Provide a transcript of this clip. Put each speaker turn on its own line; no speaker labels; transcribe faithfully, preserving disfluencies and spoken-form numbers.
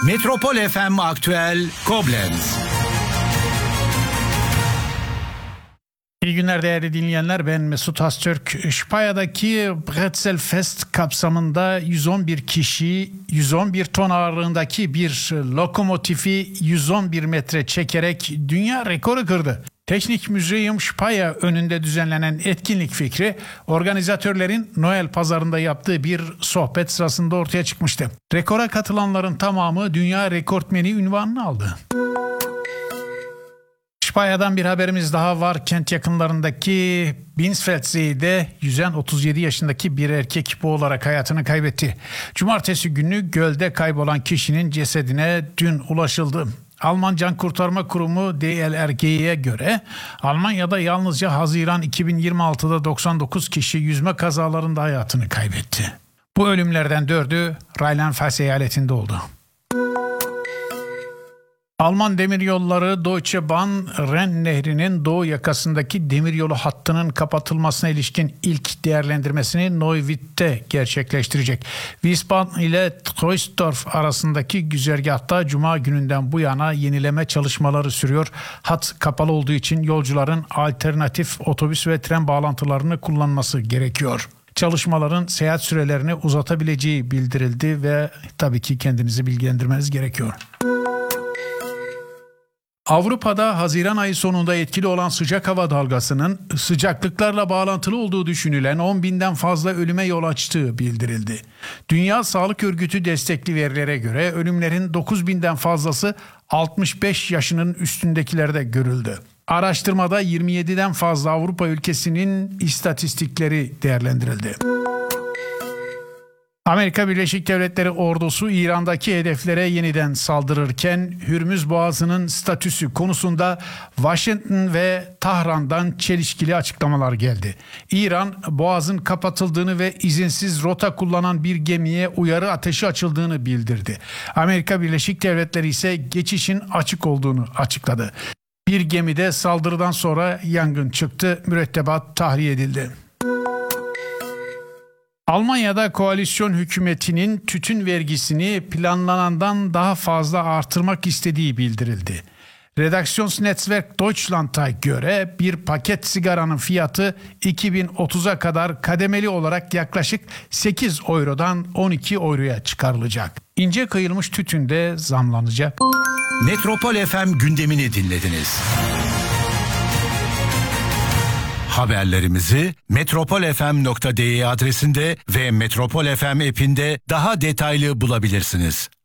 Metropol F M Aktüel Koblenz.
İyi günler değerli dinleyenler, ben Mesut Astürk. Spaya'daki Brezelfest kapsamında yüz on bir kişi yüz on bir ton ağırlığındaki bir lokomotifi yüz on bir metre çekerek dünya rekoru kırdı. Teknik Museum Spaya önünde düzenlenen etkinlik fikri organizatörlerin Noel pazarında yaptığı bir sohbet sırasında ortaya çıkmıştı. Rekora katılanların tamamı dünya rekortmeni unvanını aldı. Spaya'dan bir haberimiz daha var. Kent yakınlarındaki Binsfeldsee'de yüzen otuz yedi yaşındaki bir erkek boğularak hayatını kaybetti. Cumartesi günü gölde kaybolan kişinin cesedine dün ulaşıldı. Alman Can Kurtarma Kurumu D L R G'ye göre Almanya'da yalnızca Haziran iki bin yirmi altıda doksan dokuz kişi yüzme kazalarında hayatını kaybetti. Bu ölümlerden dördü Rheinland-Pfalz eyaletinde oldu. Alman demiryolları Deutsche Bahn, Ren Nehri'nin doğu yakasındaki demiryolu hattının kapatılmasına ilişkin ilk değerlendirmesini Neuwied'de gerçekleştirecek. Wiesbaden ile Troisdorf arasındaki güzergahta Cuma gününden bu yana yenileme çalışmaları sürüyor. Hat kapalı olduğu için yolcuların alternatif otobüs ve tren bağlantılarını kullanması gerekiyor. Çalışmaların seyahat sürelerini uzatabileceği bildirildi ve tabii ki kendinizi bilgilendirmeniz gerekiyor. Avrupa'da Haziran ayı sonunda etkili olan sıcak hava dalgasının sıcaklıklarla bağlantılı olduğu düşünülen on binden fazla ölüme yol açtığı bildirildi. Dünya Sağlık Örgütü destekli verilere göre ölümlerin dokuz binden fazlası altmış beş yaşının üstündekilerde görüldü. Araştırmada yirmi yediden fazla Avrupa ülkesinin istatistikleri değerlendirildi. Amerika Birleşik Devletleri ordusu İran'daki hedeflere yeniden saldırırken Hürmüz Boğazı'nın statüsü konusunda Washington ve Tahran'dan çelişkili açıklamalar geldi. İran, Boğaz'ın kapatıldığını ve izinsiz rota kullanan bir gemiye uyarı ateşi açıldığını bildirdi. Amerika Birleşik Devletleri ise geçişin açık olduğunu açıkladı. Bir gemide saldırıdan sonra yangın çıktı, mürettebat tahliye edildi. Almanya'da koalisyon hükümetinin tütün vergisini planlanandan daha fazla artırmak istediği bildirildi. Redaktionsnetzwerk Deutschland'a göre bir paket sigaranın fiyatı iki bin otuza kadar kademeli olarak yaklaşık sekiz eurodan on iki euroya çıkarılacak. İnce kıyılmış tütün de zamlanacak.
Metropol F M gündemini dinlediniz. Haberlerimizi metropolfm nokta de adresinde ve Metropol F M app'inde daha detaylı bulabilirsiniz.